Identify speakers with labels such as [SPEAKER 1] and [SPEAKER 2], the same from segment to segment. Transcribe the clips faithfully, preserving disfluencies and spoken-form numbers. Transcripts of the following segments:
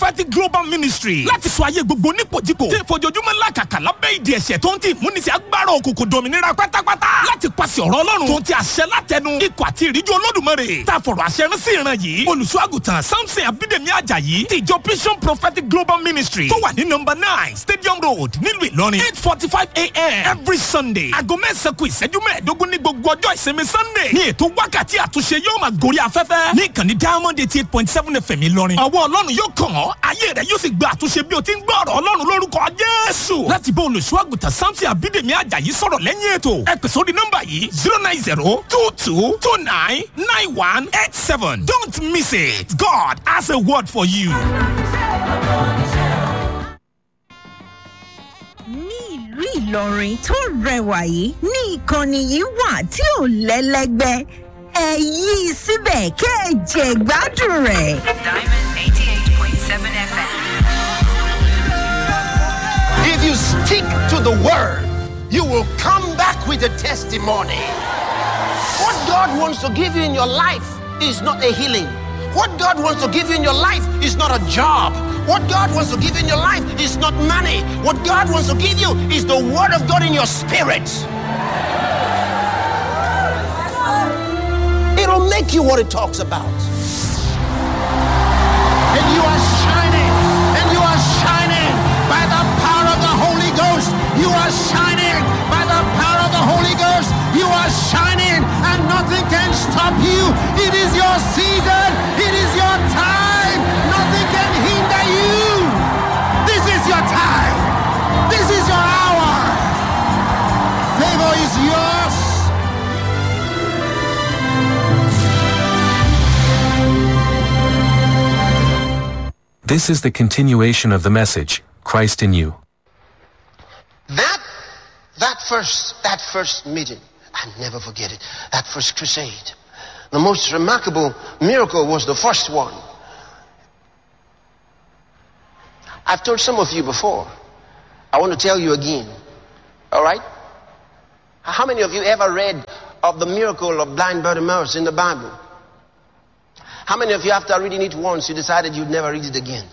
[SPEAKER 1] Prophetic Global Ministry láti sọ ayé gbogbo nípòjìpò tí ìfojoojúmọ́ làkàkà lábẹ́ ìdí ẹ̀ṣẹ̀ tó ń tì múnisí agbára òkùnkùn dominira pátápátá láti pàṣẹ ọ̀rọ̀ Ọlọ́run tó ń ti àṣẹ látẹnu ikọ̀ àti ìríjú Olódùmarè tá a fọ̀rọ̀ àṣẹ rán sí ìran yìí olùṣọ́àgùtàn Samson Abídèmí Àjàyí ti ìjọ Vision Prophetic Global Ministry tó wà ní number nine Stadium Road nílùú Ìlọrin eight forty five a.m. every Sunday aago mẹ́sàn-án kù ìṣẹ́jú mẹ́ẹ̀ẹ́dógún ní gbogbo ọjọ́ ìsinmi Sunday ní ètò wákàtí àtúnṣe yóò máa gorí afẹ́fẹ́ ní ìkànnì Diamond eighty eight point seven F M Ìlọrin ọwọ́ Ọlọ́run yóò kàn ọ́ ayé rẹ̀ yóò sì gba àtúnṣe bí o ti ń gbọ́ ọ̀rọ̀ Ọlọ́run lórúkọ Jésù láti bá olùṣọ́àgùtàn Samson Abídèmí Àjàyí sọ̀rọ̀ lẹ́yìn ètò ẹ pè sórí nọ́mbà yìí zero nine zero two two two nine nine one eight seven. Don't miss it. God has a word for you.
[SPEAKER 2] Ní ìlú Ìlọrin tó rẹwà yìí ní ìkànnì yìí wà tí ò lẹ́lẹ́gbẹ́ ẹ yí síbẹ̀ kẹ́ ẹ jẹ gbádùn rẹ̀.
[SPEAKER 3] Diamond eighty-eight point seven F M.
[SPEAKER 4] If you stick to the word, you will come back with a testimony. What God wants to give you in your life is not a healing. What God wants to give you in your life is not a job. What God wants to give you in your life is not money. What God wants to give you is the word of God in your spirit. It'll make you what it talks about. And you are shining, and you are shining by the power of the Holy Ghost. You are shining by the power of the Holy Ghost. You are shining, and nothing can stop you. It is your season. It is your time. Nothing can hinder you. This is your time. This is your hour. Favor is yours.
[SPEAKER 5] This is the continuation of the message, Christ in you.
[SPEAKER 4] That, that first, that first meeting, I never forget it. That first crusade. The most remarkable miracle was the first one. I've told some of you before. I want to tell you again. All right? How many of you ever read of the miracle of blind Bartimaeus in the Bible? How many of you, after reading it once, you decided you'd never read it again?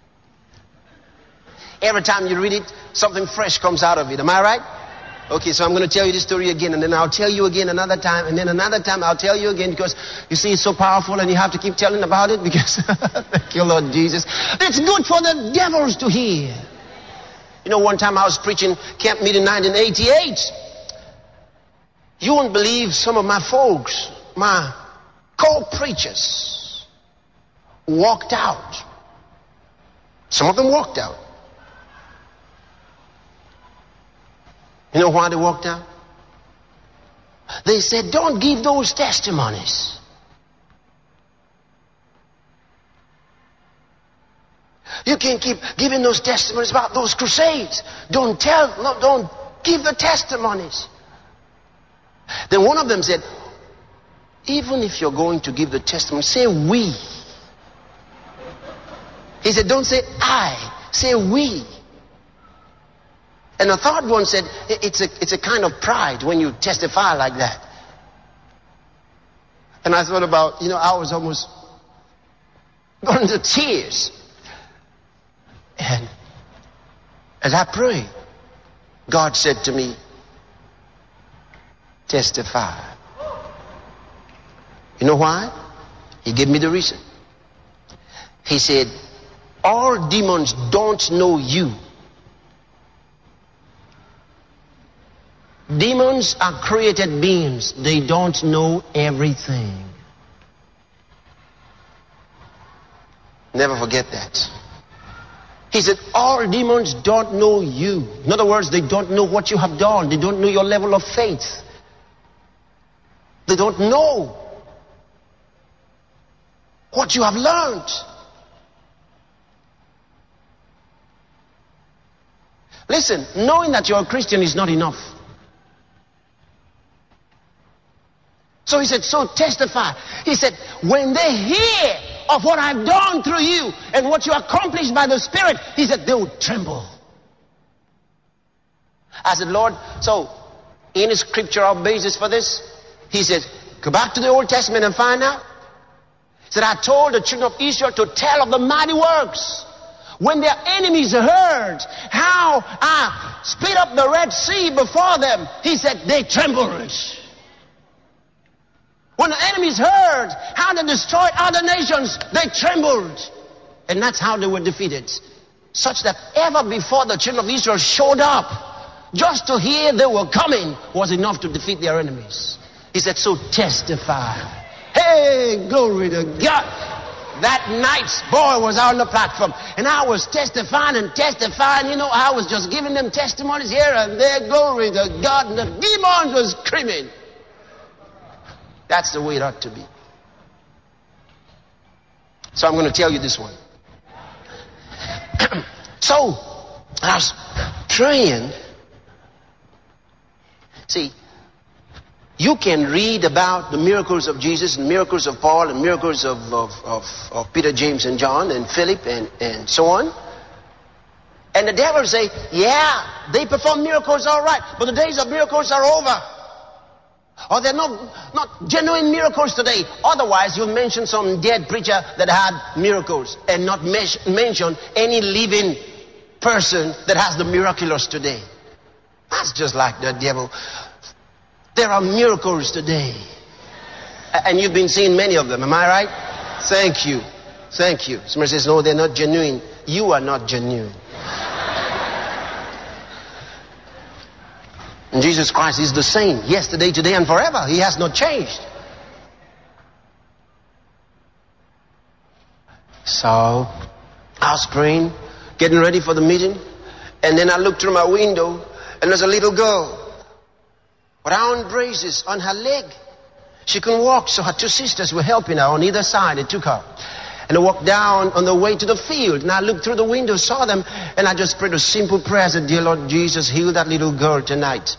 [SPEAKER 4] Every time you read it, something fresh comes out of it. Am I right? Okay, so I'm going to tell you this story again, and then I'll tell you again another time, and then another time I'll tell you again, because you see it's so powerful and you have to keep telling about it, because thank you, Lord Jesus. It's good for the devils to hear. You know, one time I was preaching camp meeting nineteen eighty-eight. You won't believe some of my folks, my co-preachers, walked out. Some of them walked out. You know why they walked out? They said, don't give those testimonies. You can't keep giving those testimonies about those crusades. Don't tell, no, don't give the testimonies. Then one of them said, even if you're going to give the testimony, say we. He said, don't say I, say we. And the third one said, it's a, it's a kind of pride when you testify like that. And I thought about, you know, I was almost going to tears. And as I prayed, God said to me, testify. You know why? He gave me the reason. He said, all demons don't know you. Demons are created beings. They don't know everything. Never forget that. He said, all demons don't know you. In other words, they don't know what you have done. They don't know your level of faith. They don't know what you have learned. Listen, knowing that you're a Christian is not enough. So he said, so testify. He said, when they hear of what I've done through you and what you accomplished by the Spirit, he said, they will tremble. I said, Lord, so any scriptural basis for this? He said, go back to the Old Testament and find out. He said, I told the children of Israel to tell of the mighty works When their enemies heard how I split up the Red Sea before them, he said, they trembled. When the enemies heard how they destroyed other nations, they trembled. And that's how they were defeated. Such that ever before the children of Israel showed up, just to hear they were coming was enough to defeat their enemies. He said, so testify. Hey, glory to God. That night, boy, was out on the platform. And I was testifying and testifying. You know, I was just giving them testimonies here and there. Glory to God. And the demons were screaming. That's the way it ought to be. So I'm going to tell you this one. So, I was praying. See, you can read about the miracles of Jesus and miracles of Paul and miracles of, of, of, of Peter, James, and John and Philip and, and so on. And the devil say, yeah, they perform miracles all right, but the days of miracles are over. Or they're not, not genuine miracles today. Otherwise, you'll mention some dead preacher that had miracles and not mes- mention any living person that has the miraculous today. That's just like the devil. There are miracles today. And you've been seeing many of them, am I right? Thank you. Thank you. Somebody says, no, they're not genuine. You are not genuine. And Jesus Christ is the same yesterday, today, and forever. He has not changed. So, I was praying, getting ready for the meeting, and then I looked through my window, and there's a little girl. Round braces on her leg. She couldn't walk, so her two sisters were helping her on either side. They took her. And I walked down on the way to the field. And I looked through the window, saw them, and I just prayed a simple prayer. I said, dear Lord Jesus, heal that little girl tonight.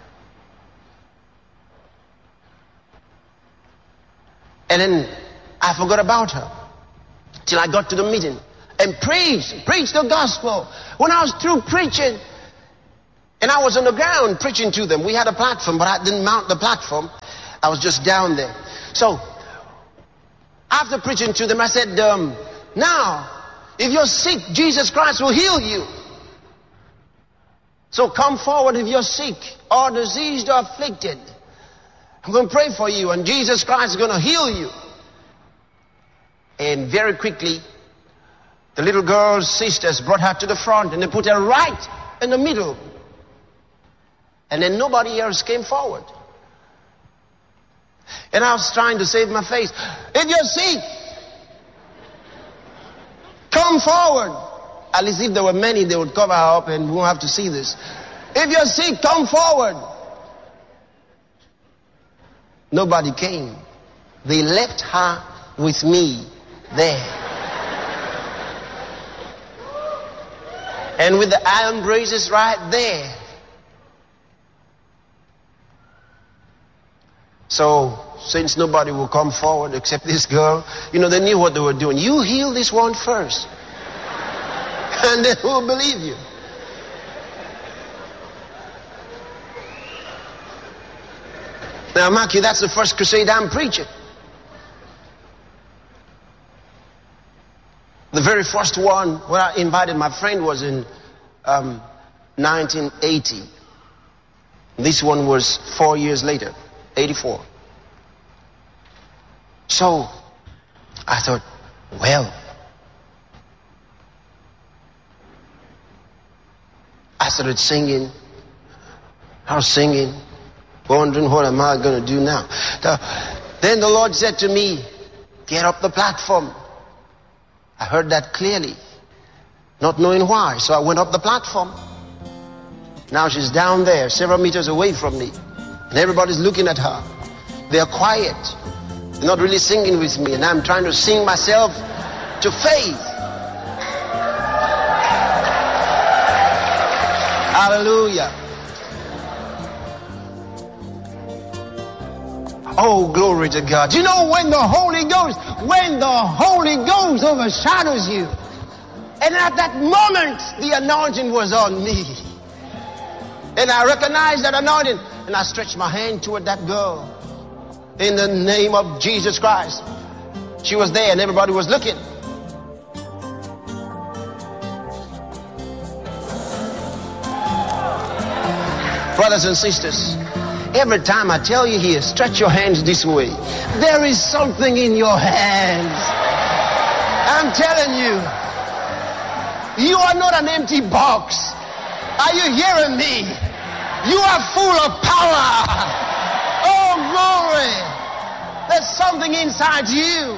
[SPEAKER 4] And then I forgot about her till I got to the meeting and preached, preached the gospel. When I was through preaching, and I was on the ground preaching to them. We had a platform, but I didn't mount the platform. I was just down there. So, after preaching to them, I said, um, now, if you're sick, Jesus Christ will heal you. So come forward if you're sick or diseased or afflicted. I'm going to pray for you, and Jesus Christ is going to heal you. And very quickly, the little girl's sisters brought her to the front, and they put her right in the middle. And then nobody else came forward. And I was trying to save my face. If you're sick, come forward. At least if there were many, they would cover her up and we won't have to see this. If you're sick, come forward. Nobody came. They left her with me there. And with the iron braces right there. So, since nobody will come forward except this girl, you know, they knew what they were doing. You heal this one first. And then we'll believe you. Now, mark you, that's the first crusade I'm preaching. The very first one, when I invited my friend, was in um, nineteen eighty. This one was four years later. eighty-four. So, I thought, well, I started singing. I was singing, wondering what am I going to do now. Then the Lord said to me, get up the platform. I heard that clearly, not knowing why. So I went up the platform. Now she's down there, several meters away from me. And everybody's looking at her. They're quiet. They're not really singing with me. And I'm trying to sing myself to faith. Hallelujah. Oh, glory to God. You know, when the Holy Ghost, when the Holy Ghost overshadows you, and at that moment, the anointing was on me. And I recognized that anointing. And I stretched my hand toward that girl. In the name of Jesus Christ. She was there and everybody was looking. Brothers and sisters, every time I tell you here, stretch your hands this way. There is something in your hands. I'm telling you, you are not an empty box. Are you hearing me? You are full of power. Oh, glory. There's something inside you.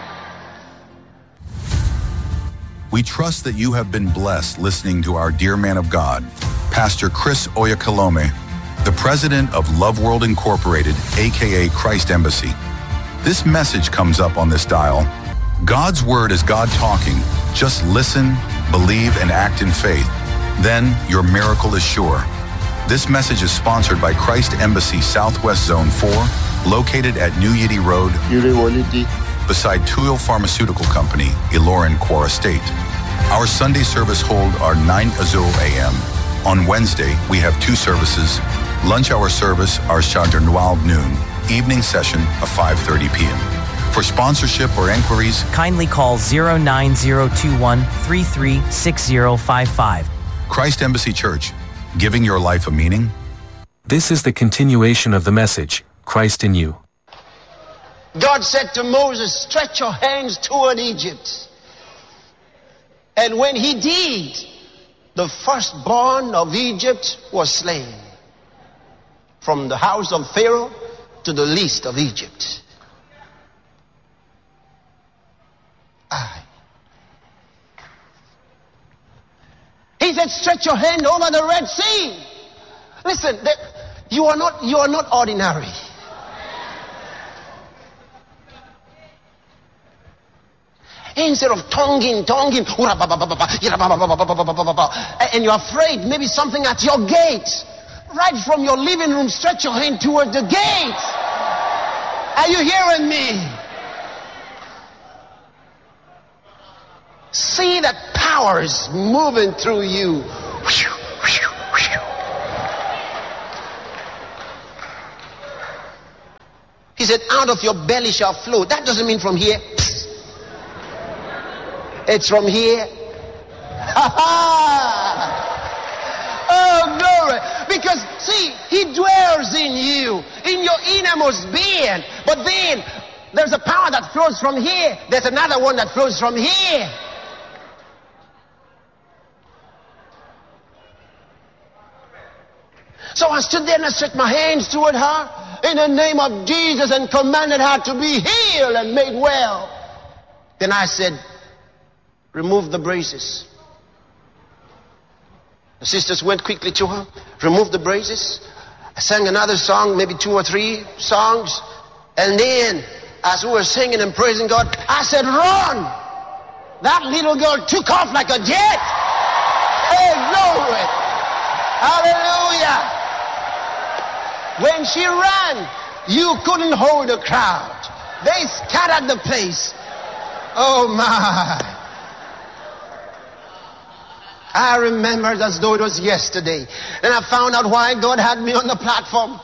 [SPEAKER 6] We trust that you have been blessed listening to our dear man of God, Pastor Chris Oyakhilome, the president of Love World Incorporated, aka Christ Embassy. This message comes up on this dial. God's word is God talking. Just listen, believe, and act in faith. Then your miracle is sure. This message is sponsored by Christ Embassy Southwest Zone four, located at New Yiddy Road, beside Tuyil Pharmaceutical Company, Ilorin, Quora State. Our Sunday service hold are nine Azul A M. On Wednesday, we have two services. Lunch hour service are Shadranwal noon. Evening session of five thirty p m For sponsorship or inquiries,
[SPEAKER 7] kindly call zero nine zero two one, three three six zero five five.
[SPEAKER 6] Christ Embassy Church, giving your life a meaning.
[SPEAKER 5] This is the continuation of the message, Christ in you.
[SPEAKER 4] God said to Moses, stretch your hands toward Egypt. And when he did, the firstborn of Egypt was slain. From the house of Pharaoh to the least of Egypt. Aye. He said, stretch your hand over the Red Sea. Listen, that you are not, you are not ordinary. Instead of tonguing, tonguing, and you're afraid maybe something at your gate, right from your living room, stretch your hand toward the gate. Are you hearing me? See that power is moving through you. He said, out of your belly shall flow. That doesn't mean from here. It's from here. Oh, glory. Because, see, he dwells in you, in your innermost being. But then, there's a power that flows from here. There's another one that flows from here. So I stood there and I stretched my hands toward her in the name of Jesus and commanded her to be healed and made well. Then I said, remove the braces. The sisters went quickly to her, removed the braces. I sang another song, maybe two or three songs. And then, as we were singing and praising God, I said, run! That little girl took off like a jet. Hey, glory! Hallelujah! When she ran, you couldn't hold the crowd. They scattered the place. Oh, my. I remembered as though it was yesterday. And I found out why God had me on the platform.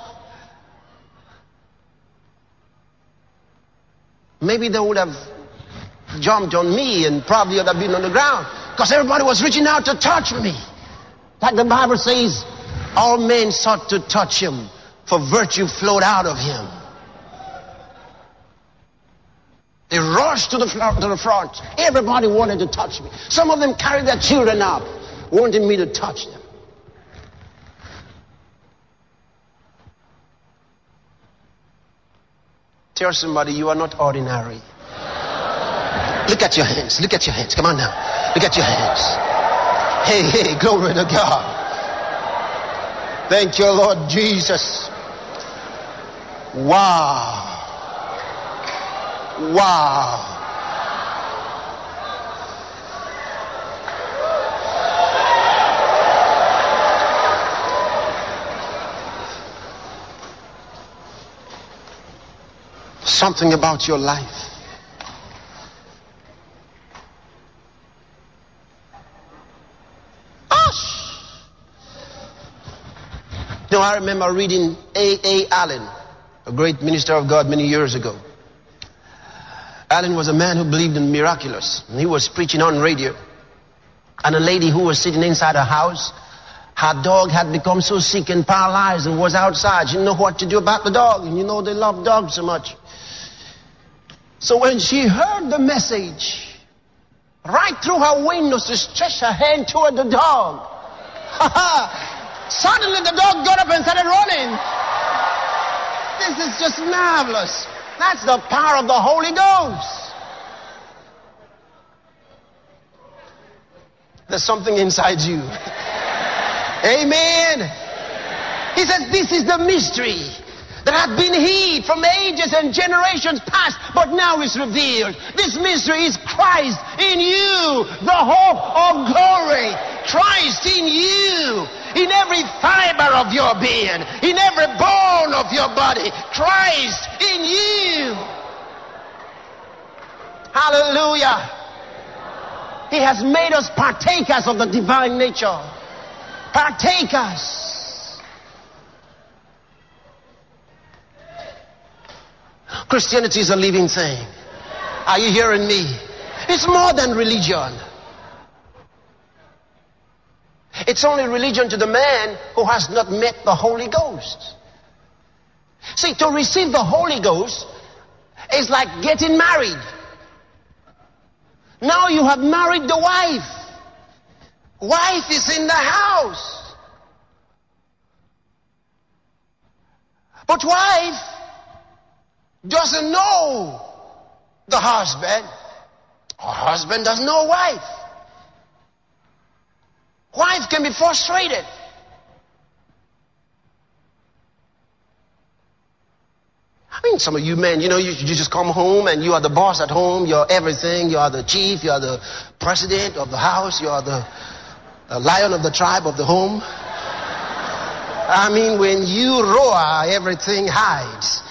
[SPEAKER 4] Maybe they would have jumped on me and probably would have been on the ground. Because everybody was reaching out to touch me. Like the Bible says, all men sought to touch him, for virtue flowed out of him. They rushed to the, to the front. Everybody wanted to touch me. Some of them carried their children up, wanting me to touch them. Tell somebody, you are not ordinary. Look at your hands. Look at your hands. Come on now. Look at your hands. Hey, hey, glory to God. Thank you, Lord Jesus. Wow. Wow. Something about your life. You know, I remember reading A A Allen, a great minister of God many years ago. Allen was a man who believed in miraculous. And he was preaching on radio. And a lady who was sitting inside her house
[SPEAKER 8] Her dog had become so sick and paralyzed and was outside. She didn't know what to do about the dog. And you know they love dogs so much. So when she heard the message, right through her window, she stretched her hand toward the dog. Suddenly the dog got up and started running. This is just marvelous. That's the power of the Holy Ghost. There's something inside you. Amen. He says this is the mystery that had been hid from ages and generations past, but now is revealed. This mystery is Christ in you, the hope of glory. Christ in you, in every fiber of your being, in every bone of your body. Christ in you. Hallelujah. He has made us partakers of the divine nature. Partakers. Christianity is a living thing. Are you hearing me? It's more than religion. It's only religion to the man who has not met the Holy Ghost. See, to receive the Holy Ghost is like getting married. Now you have married the wife. Wife is in the house. But wife doesn't know the husband. Or husband doesn't know wife. Wife can be frustrated. I mean, some of you men, you know, you, you just come home and you are the boss at home. You're everything. You are the chief. You are the president of the house. You are the, the lion of the tribe of the home. I mean, when you roar, everything hides.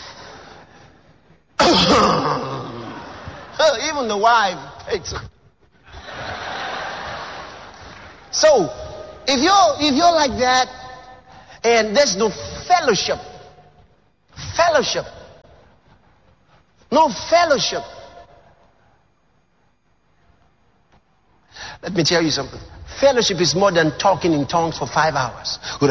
[SPEAKER 8] Even the wife takes it. So, if you're, if you're like that, and there's no fellowship, fellowship, no fellowship. Let me tell you something. Fellowship is more than talking in tongues for five hours. Do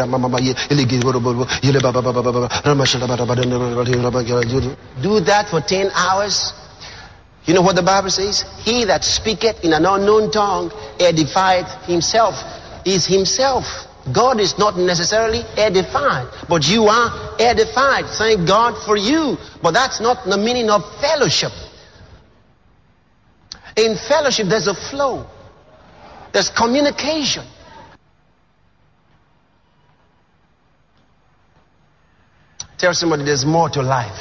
[SPEAKER 8] that for ten hours. You know what the Bible says? He that speaketh in an unknown tongue edifieth himself, is himself. God is not necessarily edified, but you are edified. Thank God for you. But that's not the meaning of fellowship. In fellowship, there's a flow. There's communication. Tell somebody there's more to life.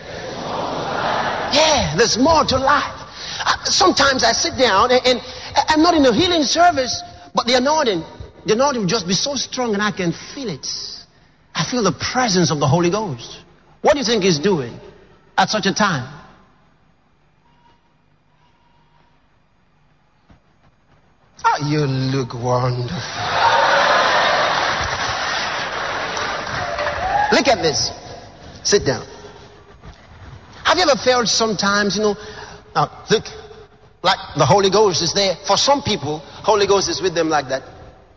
[SPEAKER 8] Yeah, there's more to life. I, sometimes I sit down and, and I'm not in a healing service, but the anointing, the anointing will just be so strong and I can feel it. I feel the presence of the Holy Ghost. What do you think he's doing at such a time? Oh, you look wonderful. Look at this. Sit down. Have you ever felt sometimes, you know, now look, like the Holy Ghost is there. For some people, Holy Ghost is with them like that.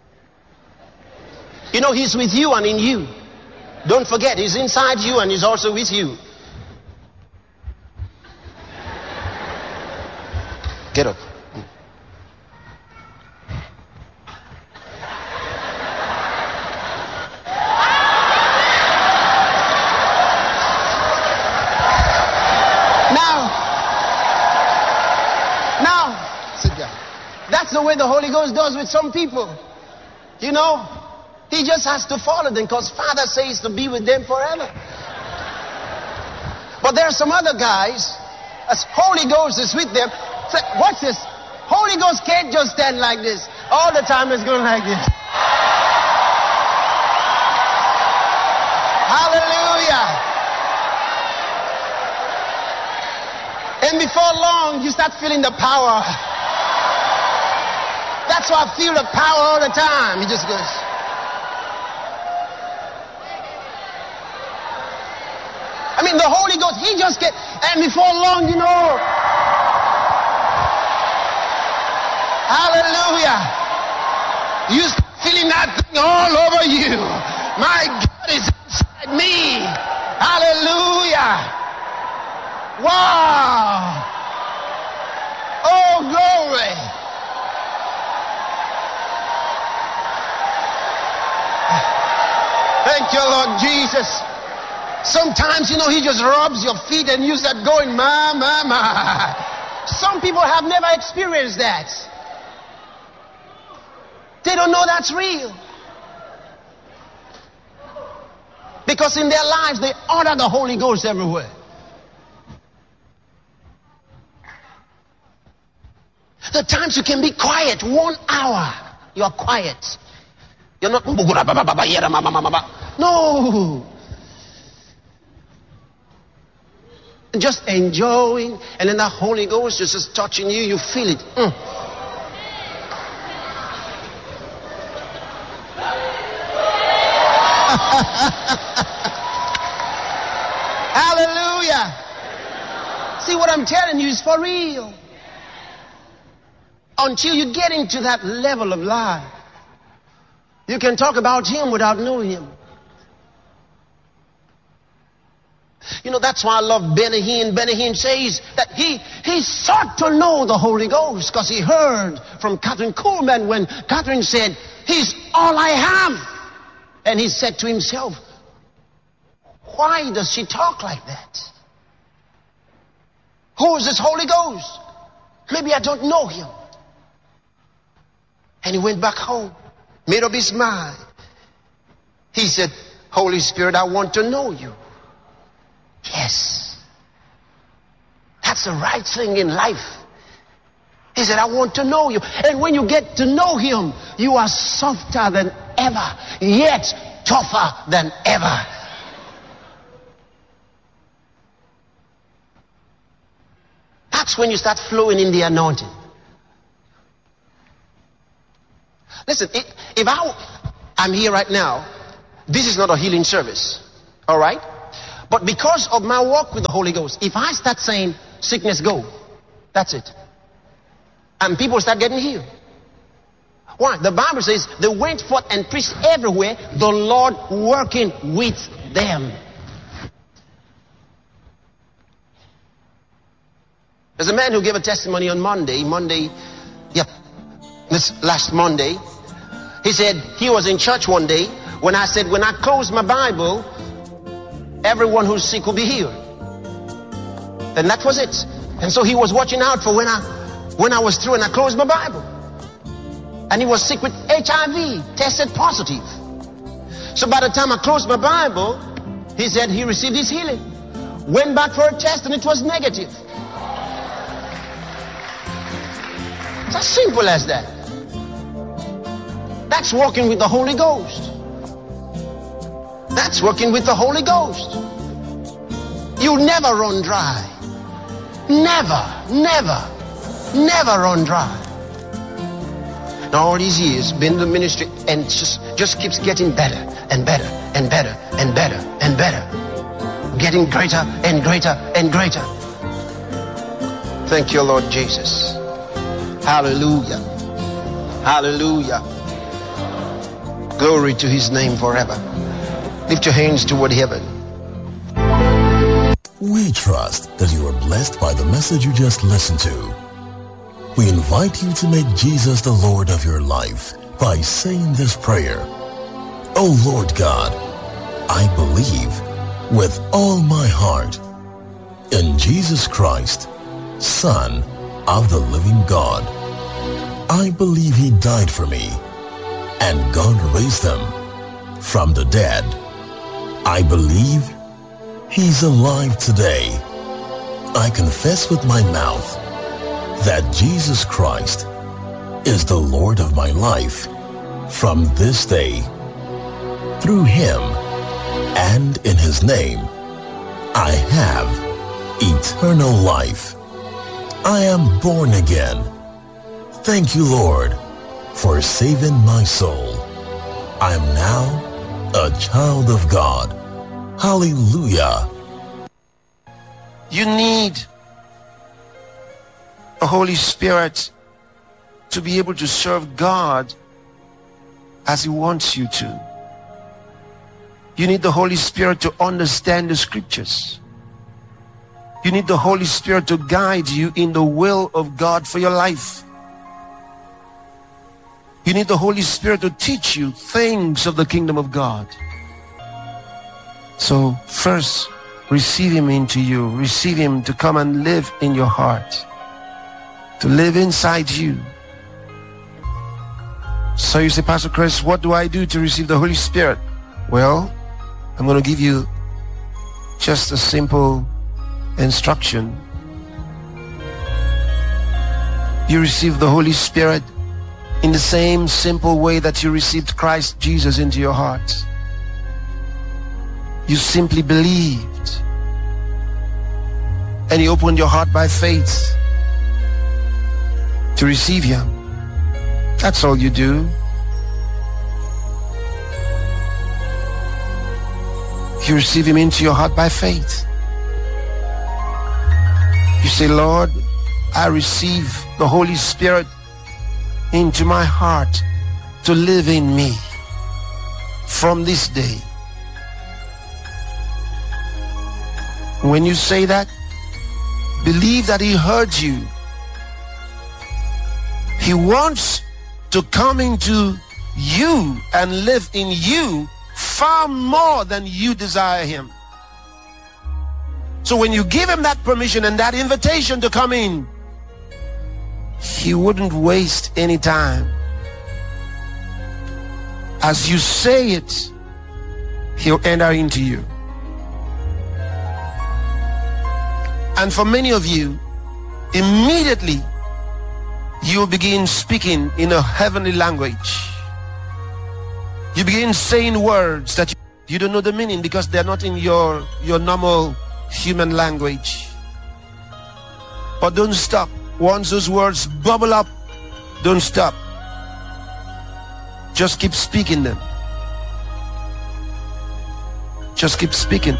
[SPEAKER 8] You know, he's with you and in you. Don't forget, he's inside you and he's also with you. Get up. That's the way the Holy Ghost does with some people. You know, he just has to follow them because Father says to be with them forever. But there are some other guys, as Holy Ghost is with them. Watch this. Holy Ghost can't just stand like this. All the time it's going like this. Hallelujah. And before long, you start feeling the power. That's why I feel the power all the time. He just goes. I mean, the Holy Ghost, he just get, and before long, you know. Hallelujah. You start feeling that all over you. My God is inside me. Hallelujah. Wow. Oh, glory. Thank you, Lord Jesus. Sometimes, you know, he just rubs your feet and you start going, ma, ma, ma. Some people have never experienced that. They don't know that's real. Because in their lives, they honor the Holy Ghost everywhere. The times you can be quiet, one hour, you are quiet. You're not, no. Just enjoying, and then the Holy Ghost is just touching you, you feel it. Mm. Hallelujah. See, what I'm telling you is for real. Until you get into that level of life, you can talk about him without knowing him. You know, that's why I love Benny Hinn. Benny Hinn says that he, he sought to know the Holy Ghost because he heard from Catherine Kuhlman when Catherine said, he's all I have. And he said to himself, why does she talk like that? Who is this Holy Ghost? Maybe I don't know him. And he went back home, made up his mind. He said, Holy Spirit, I want to know you. Yes. That's the right thing in life. He said, I want to know you. And when you get to know him, you are softer than ever, yet tougher than ever. That's when you start flowing in the anointing. Listen, if I, I'm here right now, this is not a healing service, all right? But because of my walk with the Holy Ghost, if I start saying, sickness go, that's it. And people start getting healed. Why? The Bible says, they went forth and preached everywhere, the Lord working with them. There's a man who gave a testimony on Monday, Monday, yep, this last Monday. He said he was in church one day when I said, when I close my Bible, everyone who's sick will be healed. And that was it. And so he was watching out for when I when I was through and I closed my Bible. And he was sick with H I V, tested positive. So by the time I closed my Bible, he said he received his healing. Went back for a test and it was negative. It's as simple as that. That's walking with the Holy Ghost. That's working with the Holy Ghost. You never run dry. Never, never, never run dry. Now all these years, been in the ministry and just, just keeps getting better and better and better and better and better. Getting greater and greater and greater. Thank you, Lord Jesus. Hallelujah. Hallelujah. Glory to his name forever. Lift your hands toward heaven.
[SPEAKER 9] We trust that you are blessed by the message you just listened to. We invite you to make Jesus the Lord of your life by saying this prayer. Oh Lord God, I believe with all my heart in Jesus Christ, Son of the living God. I believe he died for me and God raised him from the dead. I believe he's alive today. I confess with my mouth that Jesus Christ is the Lord of my life from this day. Through him and in his name, I have eternal life. I am born again. Thank you, Lord, for saving my soul. I am now a child of God. Hallelujah.
[SPEAKER 8] You need the Holy Spirit to be able to serve God as he wants you to. You need the Holy Spirit to understand the scriptures. You need the Holy Spirit to guide you in the will of God for your life. You need the Holy Spirit to teach you things of the kingdom of God. So first, receive him into you. Receive him to come and live in your heart, to live inside you. So you say, Pastor Chris, what do I do to receive the Holy Spirit? Well, I'm going to give you just a simple instruction. You receive the Holy Spirit in the same simple way that you received Christ Jesus into your heart. You simply believed, and you opened your heart by faith to receive him. That's all you do. You receive him into your heart by faith. You say, Lord, I receive the Holy Spirit into my heart to live in me from this day. When you say that, believe that he heard you. He wants to come into you and live in you far more than you desire him. So when you give him that permission and that invitation to come in, he wouldn't waste any time. As you say it, he'll enter into you. And for many of you, immediately you begin speaking in a heavenly language. You begin saying words that you don't know the meaning because they're not in your, your normal human language. But don't stop. Once those words bubble up, don't stop. Just keep speaking them. Just keep speaking.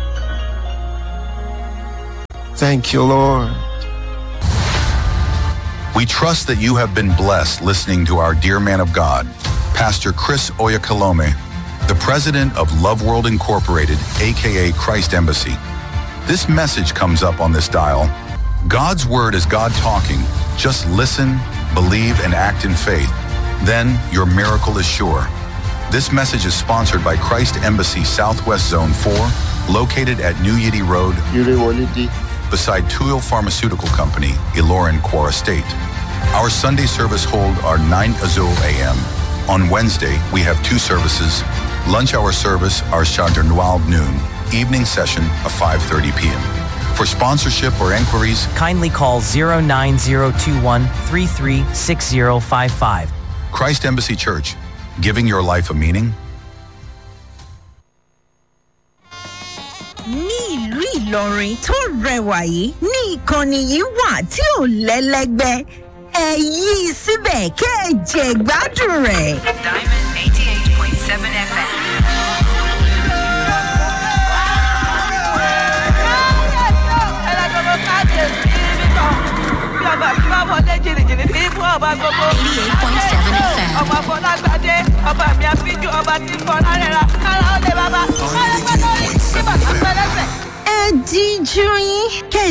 [SPEAKER 8] Thank you, Lord.
[SPEAKER 6] We trust that you have been blessed listening to our dear man of God, Pastor Chris Oyakhilome, the president of Love World Incorporated, aka Christ Embassy. This message comes up on this dial. God's word is God talking. Just listen, believe, and act in faith. Then your miracle is sure. This message is sponsored by Christ Embassy Southwest Zone four, located at New Yidi Road, beside Tuyul Pharmaceutical Company, Ilorin, Kwara State. Our Sunday service hold are nine Azul A M On Wednesday, we have two services. Lunch hour service are Chardonnay noon. Evening session of five thirty p.m. For sponsorship or inquiries,
[SPEAKER 7] kindly call zero nine zero two one three three six zero five five.
[SPEAKER 6] Christ Embassy Church, giving your life a meaning.
[SPEAKER 2] ní ìlú Ìlọrin tó rẹwà yìí ní ìkànnì yìí wà tí ò lẹ́lẹ́gbẹ́ ẹ yí i síbẹ̀ kẹ́ ẹ jẹ gbádùn rẹ̀.
[SPEAKER 3] Diamond eighty-eight point seven F M. eighty-eight point seven F M.
[SPEAKER 10] ọba Fọlágbadé ọba mi àfijù ọba tí fọlá rẹ̀ ra kára ó lè bàbá.
[SPEAKER 2] ẹ díjú yín kẹ́